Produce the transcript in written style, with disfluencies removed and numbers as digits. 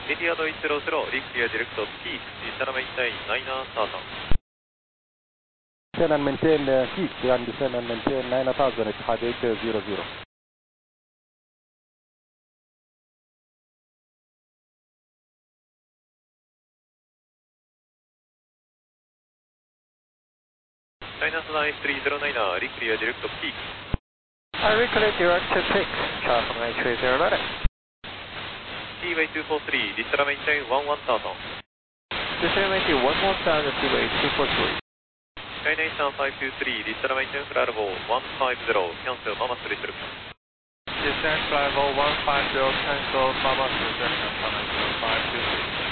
Etihad 100, reclear direct to peak, descend and maintain 9er startup. Descend and maintain peak, and descend and maintain 9000 at Etihad 800. China Southern 309er, reclear direct to peak. Reclear direct to peak, China Southern 309. Seaway 243, descend and maintain 11 startup. Descend and maintain 11 startup, Seaway 243. China Eastern 523, descend and maintain flight level 150, cancel Mamas restriction. Descend flight level 150, cancel Mamas restriction, China 523.